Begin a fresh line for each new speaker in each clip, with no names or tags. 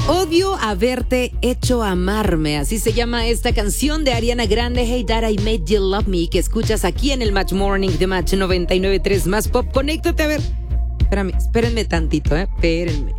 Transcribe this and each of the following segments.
Odio haberte hecho amarme, así se llama esta canción de Ariana Grande, Hey That I Made You Love Me, que escuchas aquí en el Match Morning de Match 99.3 Más Pop. Conéctate, a ver. Espérenme tantito, espérenme.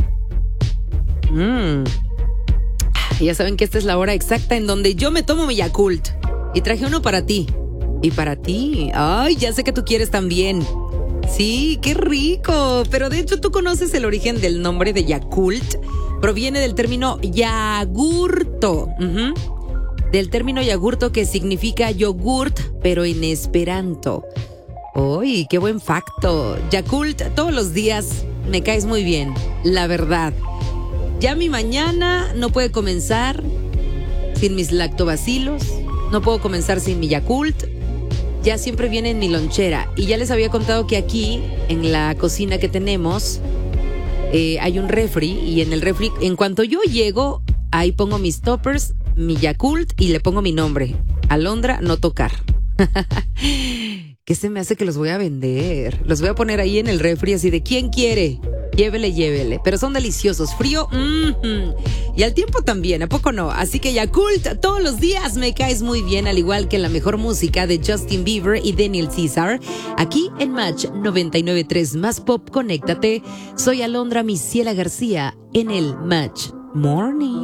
Ya saben que esta es la hora exacta en donde yo me tomo mi Yakult. Y traje uno para ti. Y para ti. Ay, ya sé que tú quieres también. Sí, qué rico. Pero de hecho, ¿tú conoces el origen del nombre de Yakult? Proviene del término yagurto. Del término yagurto, que significa yogurt, pero en esperanto. ¡Uy, qué buen facto! Yakult, todos los días me caes muy bien, la verdad. Ya mi mañana no puede comenzar sin mis lactobacilos, no puedo comenzar sin mi Yakult. Ya siempre viene en mi lonchera. Y ya les había contado que aquí, en la cocina que tenemos, hay un refri. Y en el refri, en cuanto yo llego, ahí pongo mis toppers, mi Yakult, y le pongo mi nombre: Alondra no tocar. ¿Qué se me hace que los voy a vender? Los voy a poner ahí en el refri, así de ¿quién quiere? Llévele, llévele. Pero son deliciosos. Frío, y al tiempo también, ¿a poco no? Así que Yakult, todos los días me caes muy bien, al igual que la mejor música de Justin Bieber y Daniel Caesar. Aquí en Match 99.3 Más Pop, conéctate. Soy Alondra Misiela García en el Match Morning.